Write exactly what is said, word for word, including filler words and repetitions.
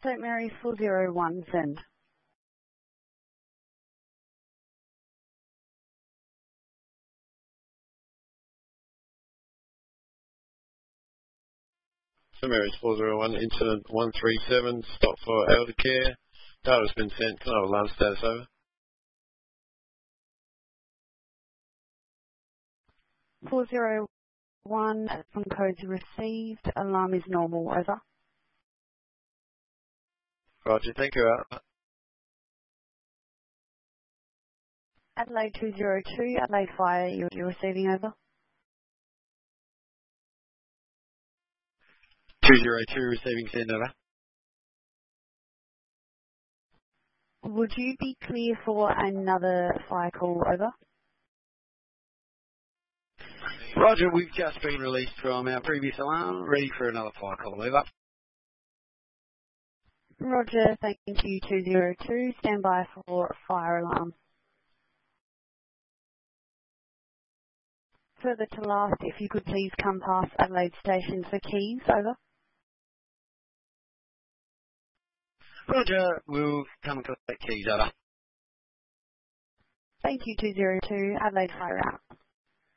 Saint Mary's four zero one, send. Saint Mary's four zero one, incident one three seven, stop for elder care. Data's been sent. Can I have alarm status over? four zero one, from codes received. Alarm is normal, over. Roger, thank you. Out. Adelaide two zero two, Adelaide Fire, you're, you're receiving, over. two zero two, receiving send over. Would you be clear for another fire call, over? Roger, we've just been released from our previous alarm, ready for another fire call, over. Roger, thank you, two zero two, stand by for fire alarm. Further to last, if you could please come past Adelaide Station for keys, over. Roger, we'll come and collect keys, over. Thank you, two zero two, Adelaide Fire out.